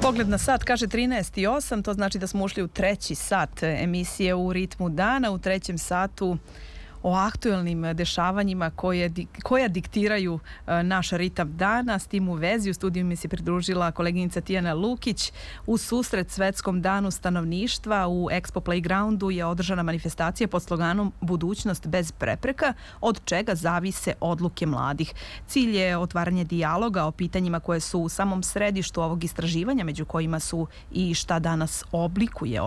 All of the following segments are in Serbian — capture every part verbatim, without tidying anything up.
Pogled na sat kaže trinaest i osam, to znači da smo ušli u treći sat emisije U ritmu dana. U trećem satu o aktuelnim dešavanjima koje, koja diktiraju naš ritam dana. S tim u vezi u studiju mi se pridružila koleginica Tijana Lukić. U susret Svetskom danu stanovništva u Expo Playgroundu je održana manifestacija pod sloganom Budućnost bez prepreka, od čega zavise odluke mladih. Cilj je otvaranje dijaloga o pitanjima koje su u samom središtu ovog istraživanja, među kojima su i šta danas oblikuje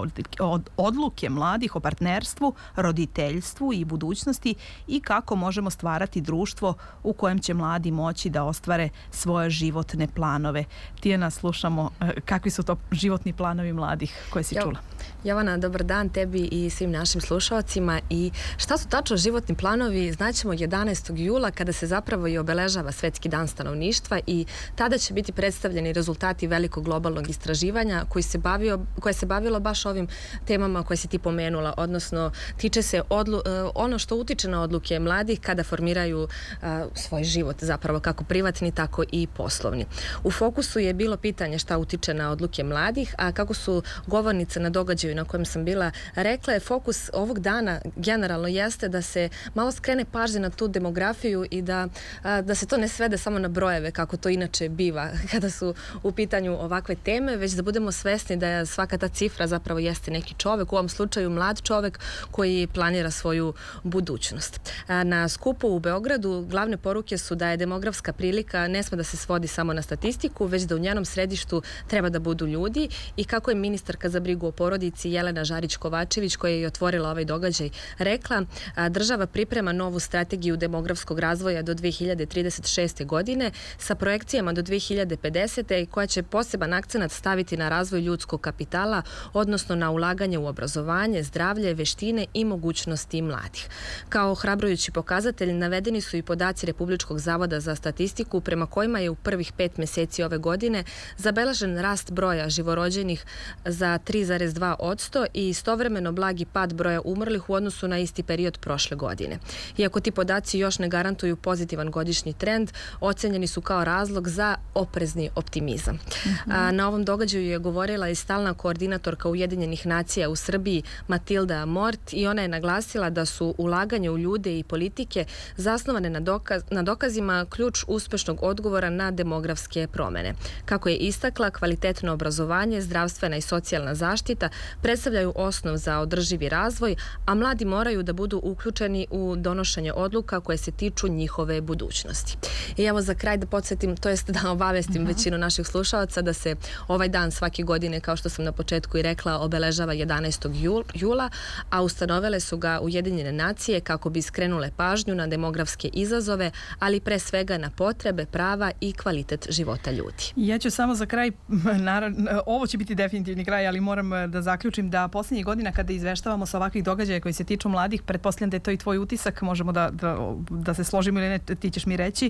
odluke mladih o partnerstvu, roditeljstvu i budućnosti i kako možemo stvarati društvo u kojem će mladi moći da ostvare svoje životne planove. Tijana, slušamo kakvi su to životni planovi mladih koje si čula. Jovana, dobar dan tebi i svim našim slušalcima. I šta su tačno životni planovi znaćemo jedanaestog jula kada se zapravo i obeležava Svetski dan stanovništva i tada će biti predstavljeni rezultati velikog globalnog istraživanja koji se bavio, koje se bavilo baš ovim temama koje si ti pomenula, odnosno tiče se odlu, ono što utiče na odluke mladih kada formiraju a, svoj život, zapravo kako privatni, tako i poslovni. U fokusu je bilo pitanje šta utiče na odluke mladih, a kako su govornice na događaju na kojem sam bila rekla, je fokus ovog dana generalno jeste da se malo skrene pažnje na tu demografiju i da, a, da se to ne svede samo na brojeve kako to inače biva kada su u pitanju ovakve teme, već da budemo svesni da svaka ta cifra zapravo jeste neki čovek, u ovom slučaju mlad čovek koji planira svoju budućnost. Na skupu u Beogradu glavne poruke su da je demografska prilika ne sme da se svodi samo na statistiku, već da u njenom središtu treba da budu ljudi i kako je ministarka za brigu o porodici Jelena Žarić-Kovačević, koja je otvorila ovaj događaj, rekla, država priprema novu strategiju demografskog razvoja do dve hiljade trideset šeste. godine sa projekcijama do dve hiljade pedesete. koja će poseban akcenat staviti na razvoj ljudskog kapitala, odnosno na ulaganje u obrazovanje, zdravlje, veštine i mogućnosti mladih. Kao ohrabrujući pokazatelj navedeni su i podaci Republičkog zavoda za statistiku prema kojima je u prvih pet meseci ove godine zabeležen rast broja živorođenih za tri zarez dva posto i istovremeno blagi pad broja umrlih u odnosu na isti period prošle godine. Iako ti podaci još ne garantuju pozitivan godišnji trend, ocenjeni su kao razlog za oprezni optimizam. Mm-hmm. A, na ovom događaju je govorila i stalna koordinatorka Ujedinjenih nacija u Srbiji Matilda Amort i ona je naglasila da su ulaganje u ljude i politike zasnovane na, dokaz, na dokazima ključ uspešnog odgovora na demografske promene. Kako je istakla, kvalitetno obrazovanje, zdravstvena i socijalna zaštita predstavljaju osnov za održivi razvoj, a mladi moraju da budu uključeni u donošenje odluka koje se tiču njihove budućnosti. I evo za kraj da podsjetim, to jest da obavestim uh-huh. većinu naših slušalaca da se ovaj dan svake godine, kao što sam na početku i rekla, obeležava jedanaestog jula, a ustanovile su ga Ujedinjene nacije kako bi skrenule pažnju na demografske izazove, ali pre svega na potrebe, prava i kvalitet života ljudi. Ja ću samo za kraj, naravno, ovo će biti definitivni kraj, ali moram da zaključim da posljednjih godina kada izveštavamo sa ovakvih događaja koji se tiču mladih, pretpostavljam da je to i tvoj utisak, možemo da, da, da se složimo ili ne, ti ćeš mi reći,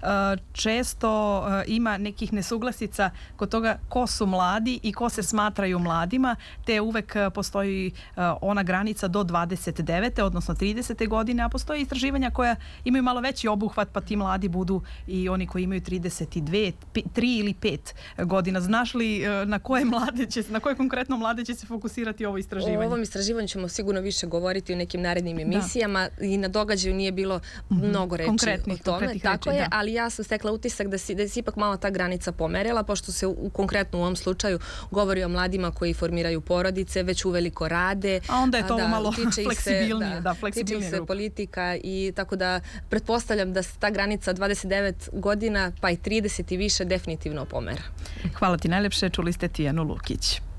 često ima nekih nesuglasica kod toga ko su mladi i ko se smatraju mladima, te uvek postoji ona granica do dvadeset devete odnosno tridesete godine, a postoje istraživanja koja imaju malo veći obuhvat, pa ti mladi budu i oni koji imaju trideset dve, tri ili pet godina. Znaš li na koje mlade će, na koje konkretno mlade će se fokusirati ovo istraživanje? O ovom istraživanju ćemo sigurno više govoriti u nekim narednim emisijama da. I na događaju nije bilo mm-hmm. mnogo reči konkretnih, o tome. Tako reči, je, da. Ali ja sam stekla utisak da si, da si ipak malo ta granica pomerila, pošto se u, konkretno u ovom slučaju govori o mladima koji formiraju porodice, već uveliko rade. A onda je to da, malo fleksibilnije. Da, da, fleksibilnije tiče se grupa. Politika i tako da pretpostavljam da se ta granica dvadeset devet godina pa i trideset i više definitivno pomera. Hvala ti najlepše, čuli ste Tijanu Lukić.